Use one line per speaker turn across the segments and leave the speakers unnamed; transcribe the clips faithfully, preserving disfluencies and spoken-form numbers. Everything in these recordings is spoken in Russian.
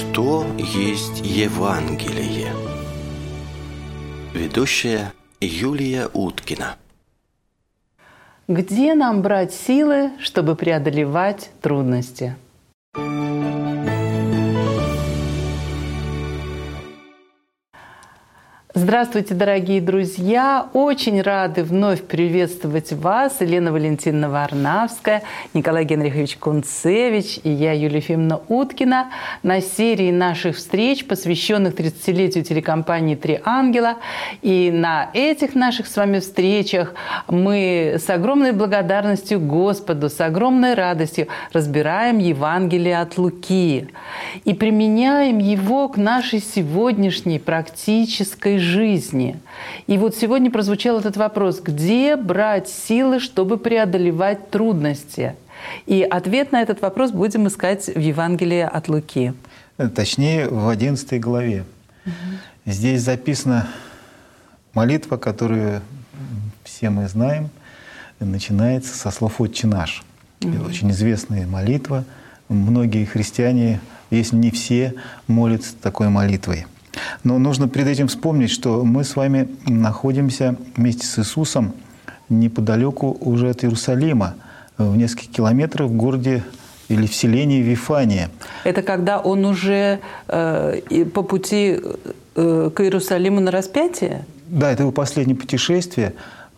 Что есть Евангелие? Ведущая Юлия Уткина.
Где нам брать силы, чтобы преодолевать трудности? Здравствуйте, дорогие друзья! Очень рады вновь приветствовать вас, Елена Валентиновна Варнавская, Николай Генрихович Кунцевич и я, Юлия Ефимовна Уткина, на серии наших встреч, посвященных тридцатилетию телекомпании «Три ангела». И на этих наших с вами встречах мы с огромной благодарностью Господу, с огромной радостью разбираем Евангелие от Луки и применяем его к нашей сегодняшней практической жизни. И вот сегодня прозвучал этот вопрос: где брать силы, чтобы преодолевать трудности? И ответ на этот вопрос будем искать в Евангелии от Луки.
Точнее, в одиннадцатой главе. Угу. Здесь записана молитва, которую все мы знаем, начинается со слов «Отче наш». Угу. Это очень известная молитва. Многие христиане, если не все, молятся такой молитвой. Но нужно перед этим вспомнить, что мы с вами находимся вместе с Иисусом неподалеку уже от Иерусалима, в нескольких километрах в городе или в селении Вифания.
Это когда он уже э, по пути э, к Иерусалиму на распятие?
Да, это его последнее путешествие.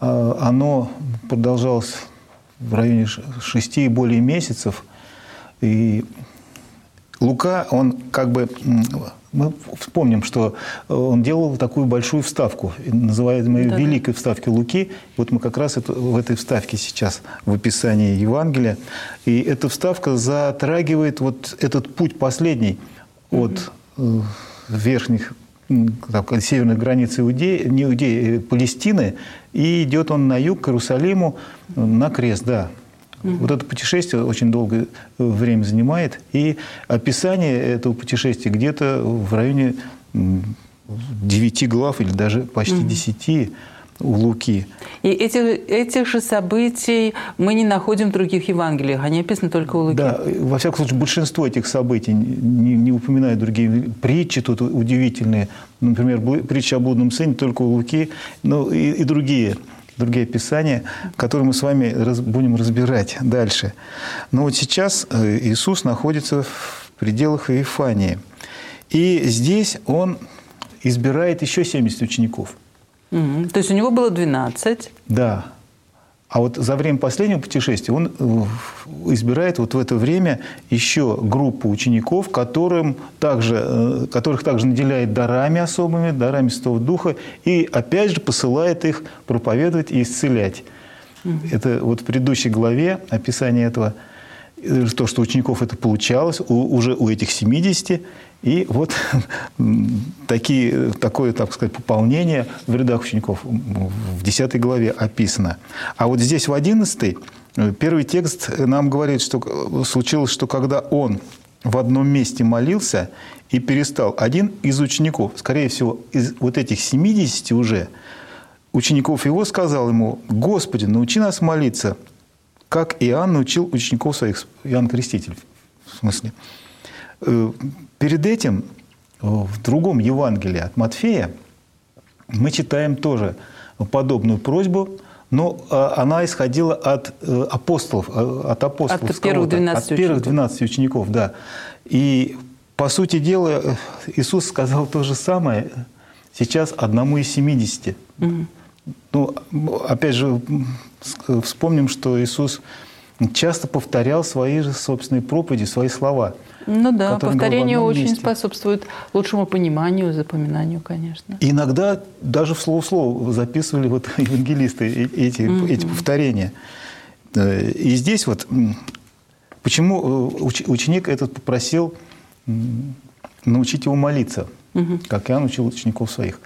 Оно продолжалось в районе шести и более месяцев. И Лука, он как бы... Мы вспомним, что он делал такую большую вставку, называемую да, «Великой вставки Луки». Вот мы как раз это, в этой вставке сейчас, в описании Евангелия. И эта вставка затрагивает вот этот путь последний от mm-hmm. верхних, так, северных границ Иудеи, не Иудеи, Палестины, и идет он на юг, к Иерусалиму, на крест, да. Mm-hmm. Вот это путешествие очень долгое время занимает. И описание этого путешествия где-то в районе девяти глав или даже почти mm-hmm. десяти у Луки.
И этих, этих же событий мы не находим в других Евангелиях. Они описаны только у Луки.
Да, во всяком случае, большинство этих событий не, не упоминают другие. Притчи тут удивительные. Например, притча о блудном сыне только у Луки, но и, и другие. другие описания, которые мы с вами раз, будем разбирать дальше. Но вот сейчас Иисус находится в пределах Вифании. И здесь Он избирает еще семьдесят учеников.
Mm-hmm. То есть у него было двенадцать?
Да. А вот за время последнего путешествия он избирает вот в это время еще группу учеников, которым также, которых также наделяет дарами особыми, дарами Святого Духа, и опять же посылает их проповедовать и исцелять. Mm-hmm. Это вот в предыдущей главе описание этого, то, что у учеников это получалось, у, уже у этих семидесяти, и вот такие, такое, так сказать, пополнение в рядах учеников в десятой главе описано. А вот здесь в одиннадцатой первый текст нам говорит, что случилось, что когда он в одном месте молился и перестал, один из учеников, скорее всего, из вот этих семидесяти уже учеников его, сказал ему: «Господи, научи нас молиться, как Иоанн научил учеников своих». Иоанн Креститель, в смысле. Перед этим в другом Евангелии от Матфея мы читаем тоже подобную просьбу, но она исходила от апостолов, от апостолов,
от первых двенадцати
от первых двенадцати учеников, да. И по сути дела Иисус сказал то же самое сейчас одному из семидесяти. Угу. Ну, опять же, вспомним, что Иисус часто повторял свои же собственные проповеди, свои слова.
Ну да, повторение очень месте. способствует лучшему пониманию, запоминанию, конечно.
И иногда даже в слово в слово записывали вот евангелисты эти, mm-hmm. эти повторения. И здесь вот почему ученик этот попросил научить его молиться, mm-hmm. как Иоанн учил учеников своих.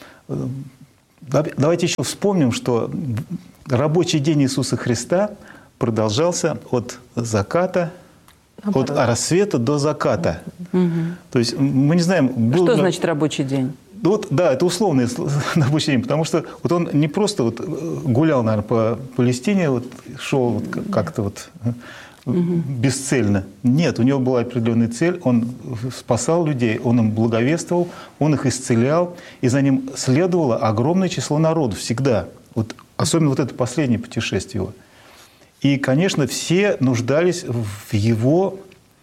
Давайте еще вспомним, что рабочий день Иисуса Христа продолжался от заката, от рассвета до заката. Угу. То есть мы не знаем... Был
что
ли...
значит рабочий день?
Вот, да, это условный рабочий день, потому что вот он не просто вот гулял, наверное, по Палестине, вот, шел вот как-то вот бесцельно. Нет, у него была определенная цель. Он спасал людей, он им благовествовал, он их исцелял, и за ним следовало огромное число народу всегда. Вот, особенно вот это последнее путешествие его. И, конечно, все нуждались в его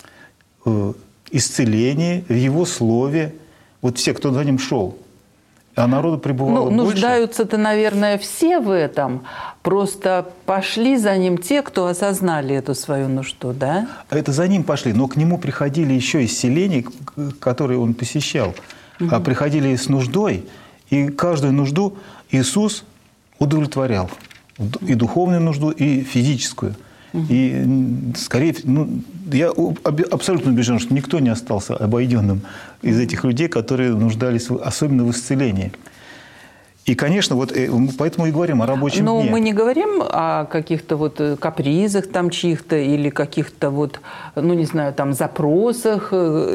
э, исцелении, в его слове. Вот все, кто за ним шел. А народу пребывало
ну,
больше.
Нуждаются-то, наверное, все в этом. Просто пошли за ним те, кто осознали эту свою нужду, да?
Это за ним пошли. Но к нему приходили еще из селений, которые он посещал. Угу. А приходили с нуждой. И каждую нужду Иисус удовлетворял. И духовную нужду, и физическую. Угу. И, скорее, ну, я абсолютно убежден, что никто не остался обойденным из этих людей, которые нуждались особенно в исцелении. И, конечно, вот поэтому и говорим о рабочем
Но
дне.
мы не говорим о каких-то вот капризах там чьих-то или каких-то вот, ну, не знаю, там запросах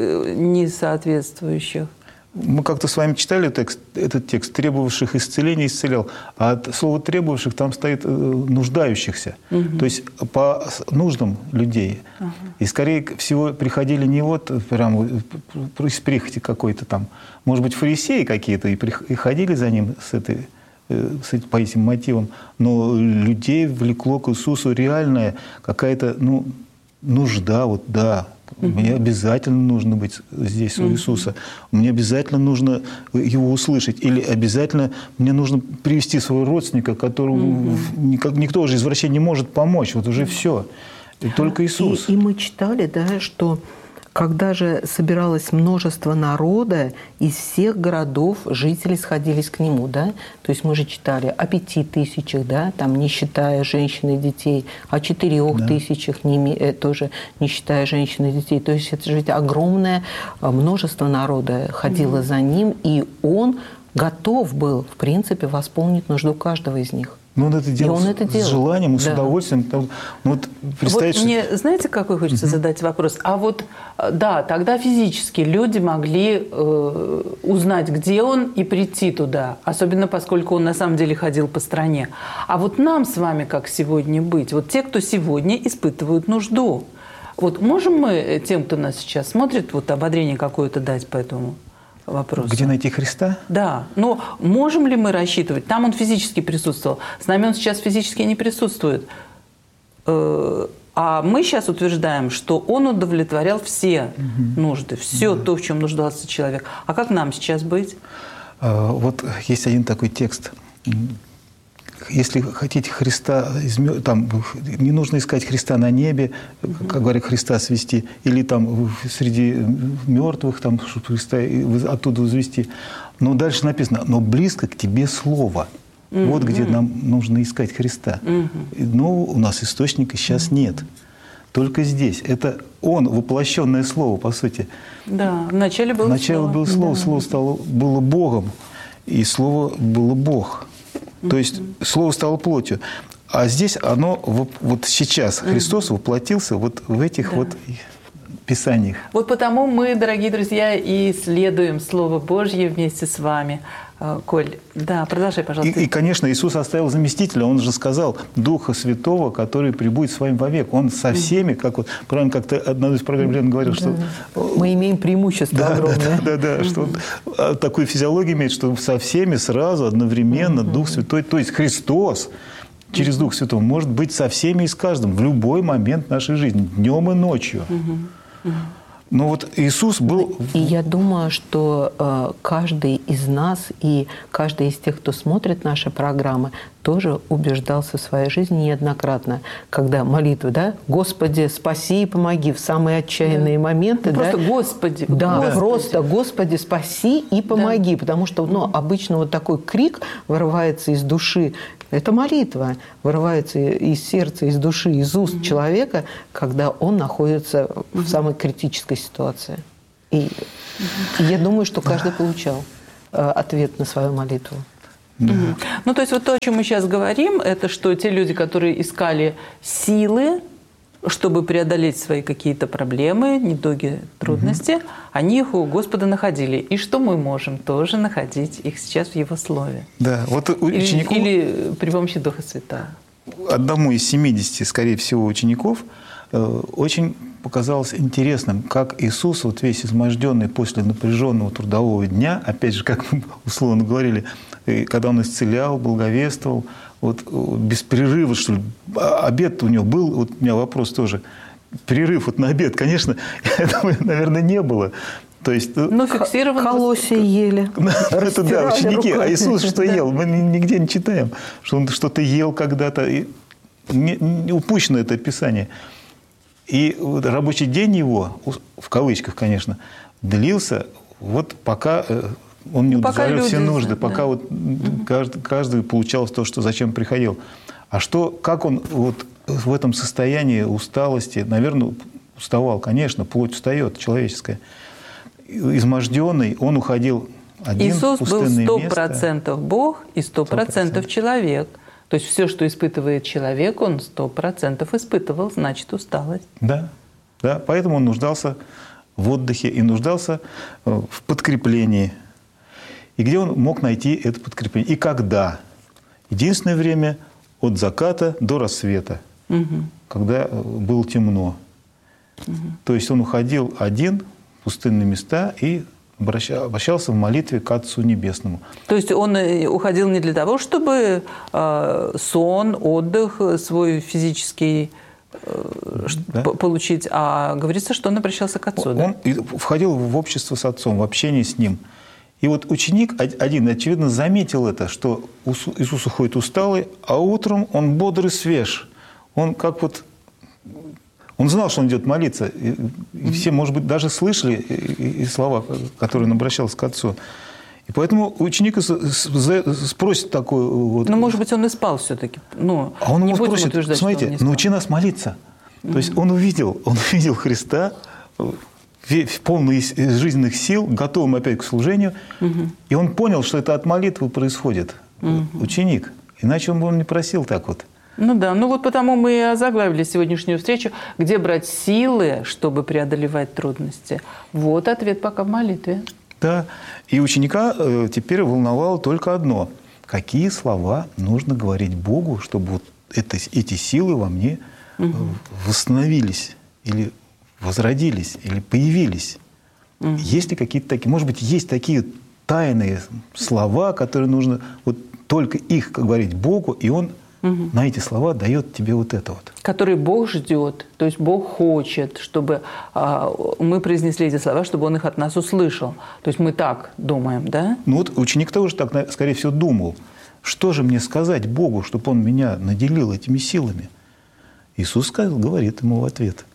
несоответствующих.
Мы как-то с вами читали текст, этот текст, требовавших исцеления исцелял, а от слова требовавших там стоит нуждающихся, угу. То есть по нуждам людей. Угу. И скорее всего приходили не вот прямо из прихоти какой-то там, может быть, фарисеи какие-то и ходили за ним с этой, с этим, по этим мотивам, но людей влекло к Иисусу реальная какая-то, ну, нужда, вот да. Мне обязательно нужно быть здесь у Иисуса. Мне обязательно нужно Его услышать. Или обязательно мне нужно привести своего родственника, которому никто уже из врачей не может помочь. Вот уже все. И только Иисус.
И, и мы читали, да, что когда же собиралось множество народа, из всех городов жители сходились к нему, да? То есть мы же читали о пяти тысячах, да, там, не считая женщин и детей, о четырех да. тысячах, не, тоже не считая женщин и детей. То есть это же ведь огромное множество народа ходило mm-hmm. за ним, и он готов был, в принципе, восполнить нужду каждого из них.
Ну, он это делал, он это делал. С желанием, да. С удовольствием. Ну, вот
вот мне, знаете, какой хочется uh-huh. задать вопрос? А вот, да, тогда физически люди могли э, узнать, где он, и прийти туда. Особенно поскольку он на самом деле ходил по стране. А вот нам с вами как сегодня быть? Вот те, кто сегодня испытывают нужду. Вот можем мы тем, кто нас сейчас смотрит, вот ободрение какое-то дать по этому вопросу?
Где найти Христа?
Да. Но можем ли мы рассчитывать? Там он физически присутствовал. С нами он сейчас физически не присутствует. А мы сейчас утверждаем, что он удовлетворял все угу. нужды, все да. то, в чем нуждался человек. А как нам сейчас быть?
Вот есть один такой текст. Если хотите Христа, там, не нужно искать Христа на небе, как говорят, Христа свести, или там среди мертвых, там, чтобы Христа оттуда возвести. Но дальше написано, но близко к тебе Слово. Mm-hmm. Вот где нам нужно искать Христа. Mm-hmm. Но у нас источника сейчас mm-hmm. нет. Только здесь. Это Он, воплощенное Слово, по сути.
Да, вначале было
вначале
Слово.
было Слово,
Да.
Слово стало, было Богом, и Слово было Бог. То есть Слово стало плотью. А здесь оно, вот сейчас Христос воплотился вот в этих да. вот Писаниях.
Вот потому мы, дорогие друзья, и исследуем Слово Божье вместе с вами. Коль, да, продолжай, пожалуйста.
И, и, конечно, Иисус оставил заместителя. Он же сказал Духа Святого, который прибудет с вами вовек. Он со всеми, как вот, правильно, как-то одна из программ Лена говорил, да. что...
Мы имеем преимущество
да,
огромное.
Да, да, да, да, что он такую физиологию имеет, что со всеми сразу, одновременно mm-hmm. Дух Святой, то есть Христос через Дух Святой может быть со всеми и с каждым в любой момент нашей жизни, днем и ночью. Mm-hmm. Mm-hmm. Но вот Иисус был...
И я думаю, что э, каждый из нас и каждый из тех, кто смотрит наши программы, тоже убеждался в своей жизни неоднократно, когда молитва, да, «Господи, спаси и помоги» в самые отчаянные да. моменты.
Ну, просто
да,
«Господи».
Да,
Господи.
просто «Господи, спаси и помоги», да. потому что ну, обычно вот такой крик вырывается из души. Это молитва вырывается из сердца, из души, из уст mm-hmm. человека, когда он находится mm-hmm. в самой критической ситуации. И, mm-hmm. и я думаю, что каждый получал э, ответ на свою молитву.
Да. Mm-hmm. Ну, то есть вот то, о чем мы сейчас говорим, это что те люди, которые искали силы, чтобы преодолеть свои какие-то проблемы, недуги, трудности, mm-hmm. они их у Господа находили. И что мы можем тоже находить их сейчас в Его Слове.
Да, вот ученику...
Или, или при помощи Духа Святого.
Одному из семидесяти, скорее всего, учеников очень показалось интересным, как Иисус, вот весь изможденный после напряженного трудового дня, опять же, как мы условно говорили, когда Он исцелял, благовествовал, вот без перерыва, что ли, обед у него был, вот у меня вопрос тоже, перерыв вот на обед, конечно, я думаю, наверное, не было. То есть,
ну, фиксировано.
Колосья ели.
Это да, ученики. А Иисус что ел? Мы нигде не читаем, что Он что-то ел когда-то. Упущено это Писание. И рабочий день его, в кавычках, конечно, длился вот пока он не удовлетворял все нужды, пока да. вот каждый, каждый получал то, что зачем приходил. А что, как он вот в этом состоянии усталости, наверное, уставал, конечно, плоть устает человеческая, изможденный, он уходил один,
Иисус был сто процентов
место.
Бог и сто процентов человек. То есть все, что испытывает человек, он сто процентов испытывал, значит, усталость.
Да, да, поэтому он нуждался в отдыхе и нуждался в подкреплении. И где он мог найти это подкрепление? И когда? Единственное время от заката до рассвета, угу. когда было темно. Угу. То есть он уходил один в пустынные места и обращался в молитве к Отцу Небесному.
То есть он уходил не для того, чтобы э, сон, отдых свой физический э, да. получить, а говорится, что он обращался к Отцу.
Он
да?
входил в общество с Отцом, в общение с Ним. И вот ученик один, очевидно, заметил это, что Иисус уходит усталый, а утром он бодрый, свеж. Он как вот... Он знал, что он идет молиться. И, и все, может быть, даже слышали и, и слова, которые он обращался к Отцу. И поэтому ученик спросит такой... Вот,
ну, может быть, он и спал все-таки. Ну,
а он
не
его спросит, смотрите, научи нас молиться. Mm-hmm. То есть он увидел, он увидел Христа полный жизненных сил, готовым опять к служению. Mm-hmm. И он понял, что это от молитвы происходит. Mm-hmm. Ученик. Иначе он бы не просил так вот.
Ну да, ну вот потому мы и озаглавили сегодняшнюю встречу, где брать силы, чтобы преодолевать трудности. Вот ответ пока в молитве.
Да, и ученика э, теперь волновало только одно. Какие слова нужно говорить Богу, чтобы вот это, эти силы во мне угу. восстановились, или возродились, или появились. Угу. Есть ли какие-то такие, может быть, есть такие тайные слова, которые нужно вот только их говорить Богу, и Он угу. на эти слова дает тебе вот это вот.
Который Бог ждет, то есть Бог хочет, чтобы а, мы произнесли эти слова, чтобы Он их от нас услышал. То есть мы так думаем, да?
Ну вот ученик тоже так, скорее всего, думал. Что же мне сказать Богу, чтобы Он меня наделил этими силами? Иисус сказал, говорит ему в ответ.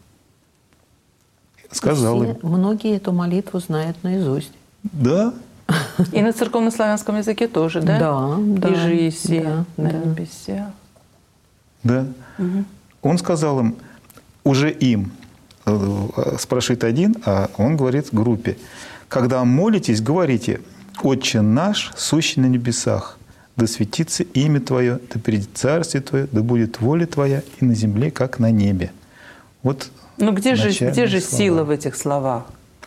Сказал им.
Многие эту молитву знают наизусть.
Да.
И на церковнославянском языке тоже, да?
Да, да.
И же Еси
да,
на
да.
небесах.
Да.
Угу.
Он сказал им, уже им, спрашивает один, а он говорит группе, когда молитесь, говорите, «Отче наш, сущий на небесах, да светится имя Твое, да придет царствие Твое, да будет воля Твоя и на земле, как на небе». Вот.
Ну где же, где же сила в этих словах?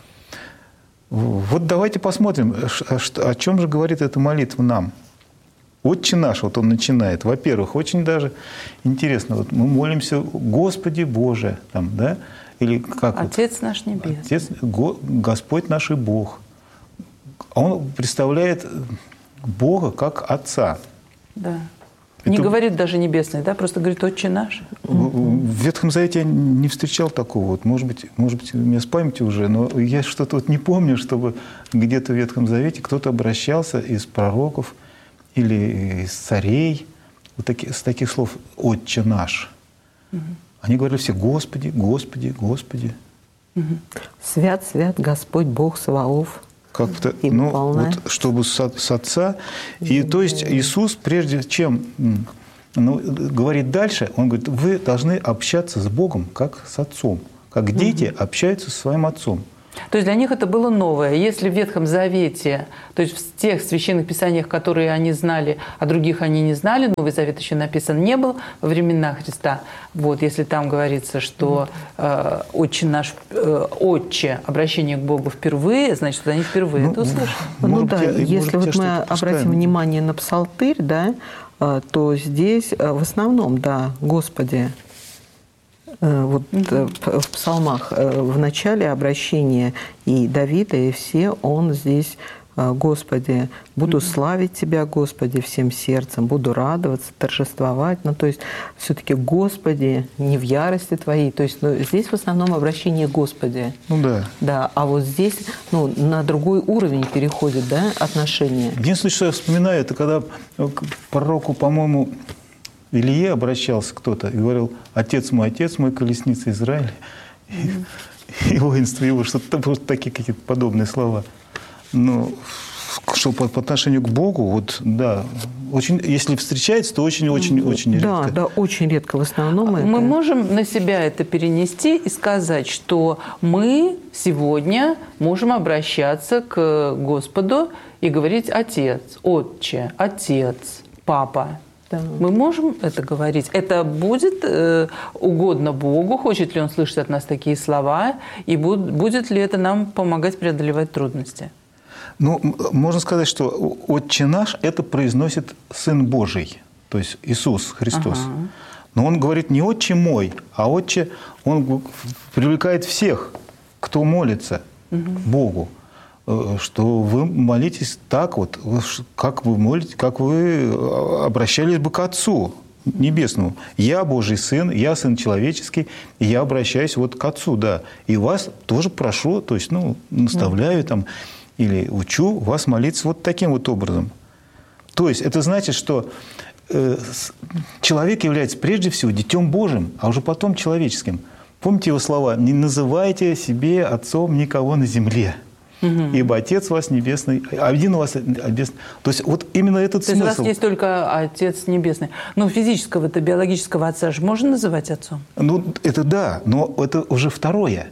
Вот давайте посмотрим, о чем же говорит эта молитва нам. «Отче наш», вот он начинает. Во-первых, очень даже интересно, вот мы молимся «Господи Боже», там, да? Или как
Отец
вот?
наш небесный.
Отец, Господь наш и Бог. Он представляет Бога как Отца.
Да. Не это... говорит даже небесный, да, просто говорит «Отче наш».
В Ветхом Завете я не встречал такого. Вот. Может быть, может быть, у меня с памятью уже, но я что-то вот не помню, чтобы где-то в Ветхом Завете кто-то обращался из пророков или из царей вот таки, с таких слов «Отче наш». Угу. Они говорили все «Господи, Господи, Господи».
Угу. «Свят, свят Господь Бог Саваоф».
Как-то, ну, вот, чтобы с, с Отца. И то есть Иисус, прежде чем ну, говорит дальше, Он говорит, вы должны общаться с Богом как с Отцом, как дети угу. общаются со своим Отцом.
То есть для них это было новое. Если в Ветхом Завете, то есть в тех священных писаниях, которые они знали, а других они не знали, Новый Завет еще написан не был во времена Христа. Вот, если там говорится, что э, «Отче наш», э, «Отче», обращение к Богу впервые, значит, вот они впервые ну, это услышали.
Ну да, я, если вот мы обратим внимание на Псалтырь, да, то здесь в основном, да, «Господи», Вот угу. в псалмах в начале обращения и Давида, и все, он здесь: «Господи, буду mm-hmm. славить Тебя, Господи, всем сердцем, буду радоваться, торжествовать». Ну, то есть все-таки «Господи», не в ярости Твоей. То есть ну, здесь в основном обращение «Господи».
Ну да.
Да, а вот здесь ну, на другой уровень переходит, да, отношения.
Единственное, что я вспоминаю, это когда к пророку, по-моему, Илье обращался кто-то и говорил: «Отец мой, отец мой, колесница Израиля». Mm-hmm. И, и воинство его, что-то вот такие какие-то подобные слова. Ну, что по, по отношению к Богу, вот, да, очень, если встречается, то очень-очень-очень редко.
Да, да, очень редко в основном.
Мы
это...
можем на себя это перенести и сказать, что мы сегодня можем обращаться к Господу и говорить «Отец», «Отче», «Отец», «Папа». Да. Мы можем это говорить? Это будет э, угодно Богу? Хочет ли Он слышать от нас такие слова? И буд, будет ли это нам помогать преодолевать трудности?
Ну, можно сказать, что «Отче наш» – это произносит Сын Божий, то есть Иисус Христос. Ага. Но Он говорит не «Отче мой», а «Отче», Он привлекает всех, кто молится угу. Богу, что вы молитесь так вот, как вы молитесь, как вы обращались бы к Отцу Небесному. Я Божий Сын, я Сын Человеческий, и я обращаюсь вот к Отцу, да. И вас тоже прошу, то есть, ну, наставляю там, или учу вас молиться вот таким вот образом. То есть это значит, что э, человек является прежде всего Детем Божьим, а уже потом человеческим. Помните его слова: «Не называйте себе отцом никого на земле, угу. ибо Отец у вас небесный, один у вас небесный». То есть вот именно этот
То
смысл.
То есть у вас есть только Отец Небесный. Но физического-то, биологического отца же можно называть отцом?
Ну, это да, но это уже второе.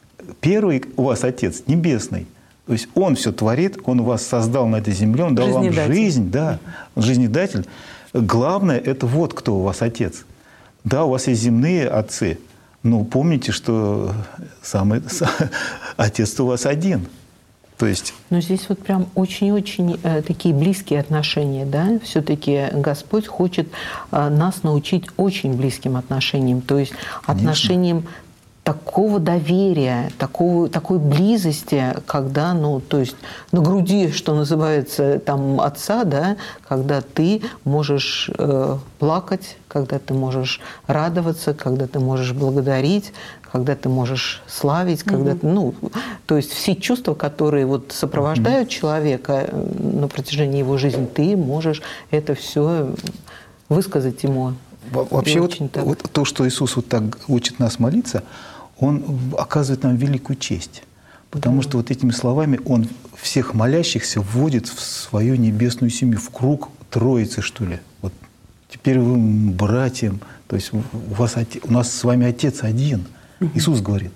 Первый у вас Отец Небесный. То есть Он все творит, Он вас создал на этой земле, Он дал вам жизнь, да, жизнедатель. Главное – это вот кто у вас Отец. Да, у вас есть земные отцы, но помните, что самый, Отец-то у вас один. То есть...
Но здесь вот прям очень-очень э, такие близкие отношения, да? Все-таки Господь хочет э, нас научить очень близким отношениям, то есть отношениям такого доверия, такого, такой близости, когда, ну, то есть на груди, что называется, там, отца, да, когда ты можешь э, плакать, когда ты можешь радоваться, когда ты можешь благодарить, когда ты можешь славить, когда mm-hmm. ты, ну, то есть все чувства, которые вот сопровождают mm-hmm. человека на протяжении его жизни, ты можешь это все высказать ему.
Вообще вот, вот то, что Иисус вот так учит нас молиться, Он оказывает нам великую честь. Потому да. что вот этими словами Он всех молящихся вводит в свою небесную семью, в круг Троицы, что ли. Вот теперь вы братьям, то есть у, вас, у нас с вами Отец один. Угу. Иисус говорит.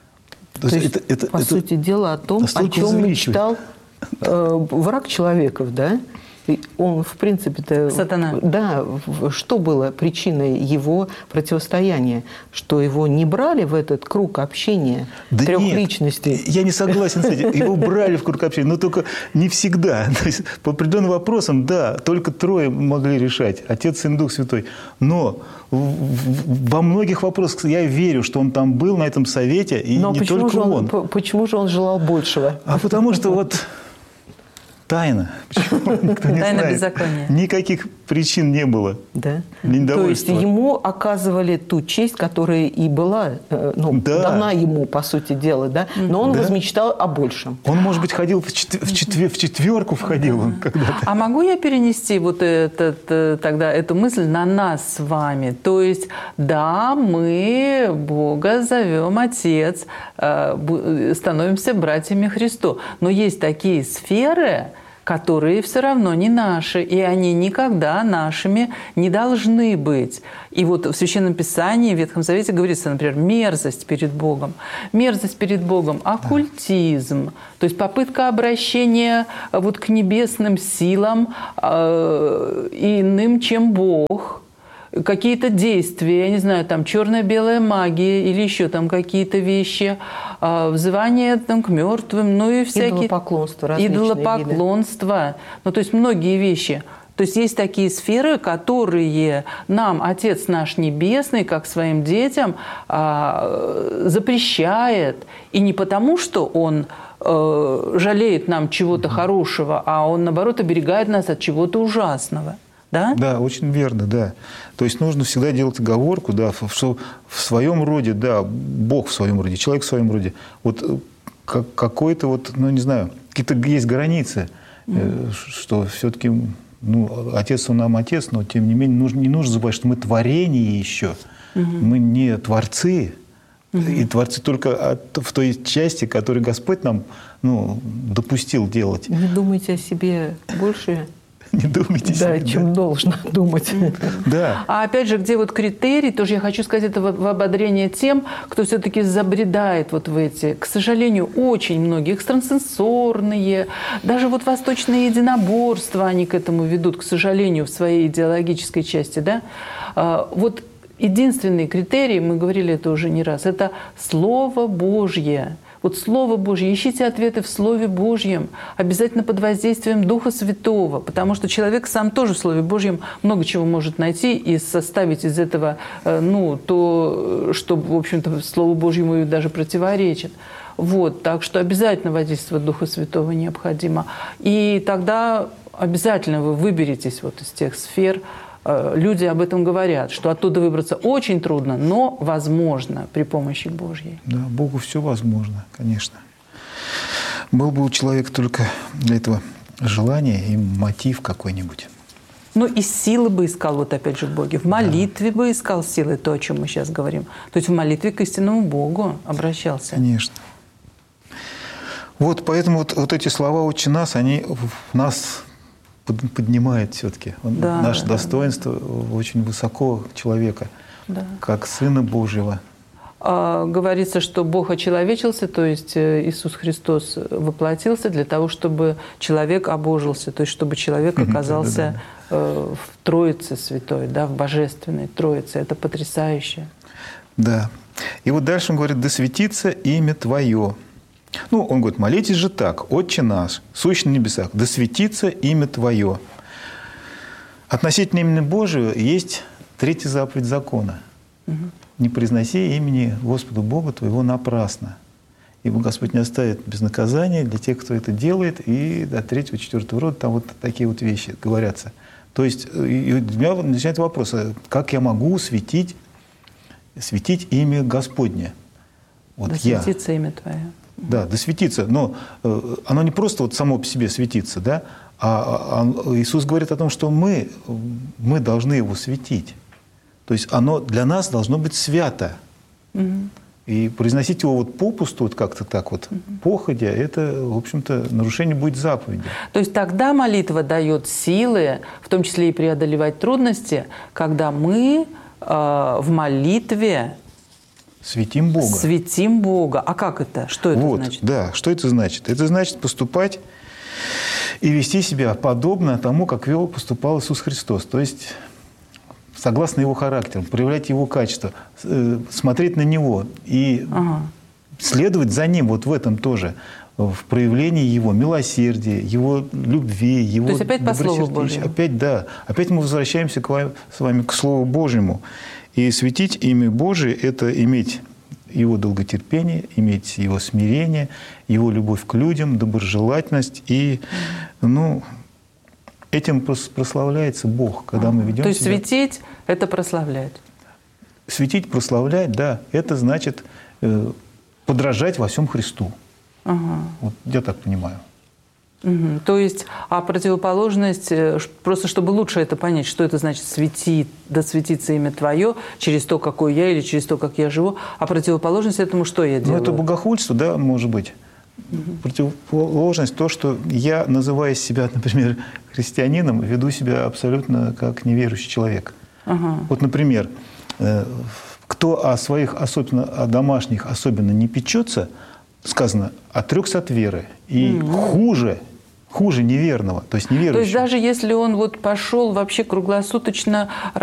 То, то есть, это, это, по это, сути дела, о том, о чем мечтал э, враг человеков, да? Он, в принципе-то...
Сатана.
Да, что было причиной его противостояния? Что его не брали в этот круг общения
да
трех
нет,
личностей?
Я не согласен с этим. Его брали в круг общения, но только не всегда. То есть, по определенным вопросам, да, только трое могли решать. Отец, Сын, Дух Святой. Но во многих вопросах я верю, что он там был, на этом совете, и
но
не
почему
только
же он,
он.
Почему же он желал большего?
А потому что вот... Тайна. Почему? Никто не
Тайна
знает.
Беззакония.
Никаких причин не было.
Да. То есть ему оказывали ту честь, которая и была ну, да. дана ему, по сути дела. Да? Но он да. возмечтал о большем.
Он, может быть, ходил в, четвер- в, четвер- в четверку входил он когда-то.
А могу я перенести вот этот, тогда эту мысль на нас с вами? То есть, да, мы Бога зовем Отец, становимся братьями Христу. Но есть такие сферы, которые все равно не наши, и они никогда нашими не должны быть. И вот в Священном Писании, в Ветхом Завете говорится, например, мерзость перед Богом. Мерзость перед Богом, оккультизм, то есть попытка обращения вот к небесным силам э, иным, чем Бог. Какие-то действия, я не знаю, там черно-белая магия или еще там какие-то вещи, э, взывание там, к мертвым, ну и всякие...
Идолопоклонство, различные
Идолопоклонство.
виды.
Ну, то есть многие вещи. То есть есть такие сферы, которые нам Отец наш Небесный, как своим детям, запрещает. И не потому, что Он жалеет нам чего-то хорошего, а Он, наоборот, оберегает нас от чего-то ужасного. Да?
Да, очень верно, да. То есть нужно всегда делать оговорку, да, что в своем роде, да, Бог в своем роде, человек в своем роде. Вот какой-то вот, ну, не знаю, какие-то есть границы, mm. что все-таки... Ну, Отец он нам Отец, но тем не менее нужно, не нужно забывать, что мы творение еще. Угу. Мы не творцы. Угу. И творцы только от, в той части, которую Господь нам, ну, допустил делать.
Не думайте о себе больше,
не думайте о
да,
себе,
чем да. должно думать.
Да.
А опять же, где вот критерий, тоже я хочу сказать, это в ободрение тем, кто все-таки забредает вот в эти, к сожалению, очень многие экстрасенсорные, даже вот восточные единоборства, они к этому ведут, к сожалению, в своей идеологической части, да. Вот единственный критерий, мы говорили это уже не раз, это Слово Божье. Вот Слово Божье, ищите ответы в Слове Божьем, обязательно под воздействием Духа Святого, потому что человек сам тоже в Слове Божьем много чего может найти и составить из этого, ну, то, что, в общем-то, Слову Божьему даже противоречит. Вот, так что обязательно воздействие Духа Святого необходимо. И тогда обязательно вы выберетесь вот из тех сфер. Люди об этом говорят, что оттуда выбраться очень трудно, но возможно при помощи Божьей.
Да, Богу все возможно, конечно. Был бы у человека только для этого желание и мотив какой-нибудь.
Ну и силы бы искал, вот опять же в Боге. В молитве да. бы искал силы, то, о чем мы сейчас говорим. То есть в молитве к истинному Богу обращался.
Конечно. Вот поэтому вот, вот эти слова «Отче нас», они в нас... поднимает все-таки да, наше да, достоинство да. очень высоко человека, да. как Сына Божьего.
А, говорится, что Бог очеловечился, то есть Иисус Христос воплотился для того, чтобы человек обожился, то есть чтобы человек оказался да, да, да. в Троице Святой, да, в Божественной Троице. Это потрясающе.
Да. И вот дальше он говорит: «Да светится имя Твое». Ну, он говорит: молитесь же так: «Отче наш, сущий на небесах, да светится имя Твое». Относительно имени Божьего есть третья заповедь закона. Угу. «Не произноси имени Господа Бога твоего напрасно, ибо Господь не оставит без наказания для тех, кто это делает». И до третьего, четвертого рода там вот такие вот вещи говорятся. То есть у меня начинается вопрос: как я могу светить, светить имя Господне? Вот
да
я.
светится имя Твое.
Да, да светится, но э, оно не просто вот само по себе светится, да, а, а Иисус говорит о том, что мы, мы должны его светить. То есть оно для нас должно быть свято. Угу. И произносить его вот попусту, вот как-то так вот, угу. походя, это, в общем-то, нарушение будет заповеди.
То есть тогда молитва дает силы, в том числе и преодолевать трудности, когда мы э, в молитве
светим Бога.
Светим Бога. А как это? Что это
вот,
значит?
Да, что это значит? Это значит поступать и вести себя подобно тому, как вел, поступал Иисус Христос. То есть согласно Его характеру, проявлять Его качества, смотреть на Него и ага. следовать за Ним вот в этом тоже, в проявлении Его милосердия, Его любви, Его
То есть опять по Слову Божьему.
Опять, да. Опять мы возвращаемся к вам, с вами к Слову Божьему. И светить имя Божие – это иметь Его долготерпение, иметь Его смирение, Его любовь к людям, доброжелательность. И ну, этим прославляется Бог, когда мы ведем
То есть
себя...
светить – это прославлять?
Светить, прославлять, да. Это значит э, подражать во всем Христу. Ага. Вот я так понимаю.
Угу. То есть, а противоположность, просто чтобы лучше это понять, что это значит светить, да светится имя Твое через то, какой я, или через то, как я живу, а противоположность этому что я делаю?
Ну, это богохульство, да, может быть. Угу. Противоположность то, что я, называя себя, например, христианином, веду себя абсолютно как неверующий человек. Ага. Вот, например, кто о своих, особенно о домашних, особенно не печется, сказано, отрекся от веры. И mm-hmm. хуже, хуже неверного, то есть неверующего.
То есть даже если он вот пошел вообще круглосуточно